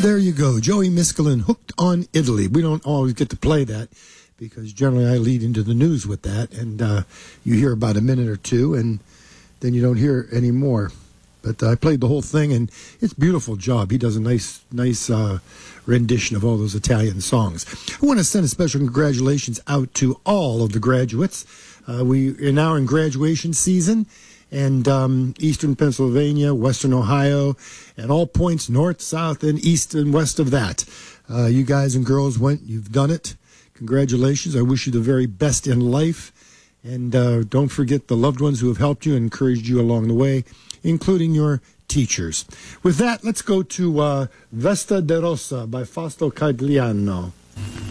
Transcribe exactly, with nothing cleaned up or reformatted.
There you go, Joey Miskelin, Hooked on Italy. We don't always get to play that because generally I lead into the news with that, and uh, you hear about a minute or two, and then you don't hear any more. But I played the whole thing, and it's a beautiful job. He does a nice, nice uh, rendition of all those Italian songs. I want to send a special congratulations out to all of the graduates. Uh, we are now in graduation season, and um, Eastern Pennsylvania, Western Ohio, and all points north, south, and east and west of that. Uh, you guys and girls went, you've done it. Congratulations. I wish you the very best in life. And uh, don't forget the loved ones who have helped you and encouraged you along the way, including your teachers. With that, let's go to uh, Vesta de Rosa by Fausto Cagliano.